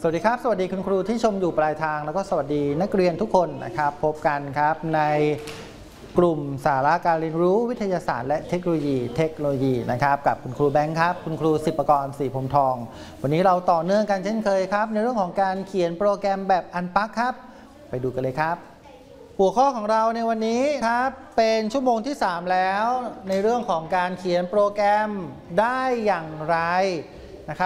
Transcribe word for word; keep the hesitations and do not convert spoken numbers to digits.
สวัสดีครับสวัสดีคุณครูที่ชมอยู่ปลายทางแล้วก็สวัสดีนักเรียนทุกคนนะครับพบกันครับในกลุ่มสาระการเรียนรู้วิทยาศาสตร์และเทคโนโลยีเทคโนโลยีนะครับกับคุณครูแบงค์ครับคุณครูศิปกรศรีพรหมทองวันนี้เราต่อเนื่องกันเช่นเคยครับในเรื่องของการเขียนโปรแกรมแบบอันปักครับไปดูกันเลยครับหัวข้อของเราในวันนี้ครับเป็นชั่วโมงที่สามแล้วในเรื่องของการเขียนโปรแกรมได้อย่างไร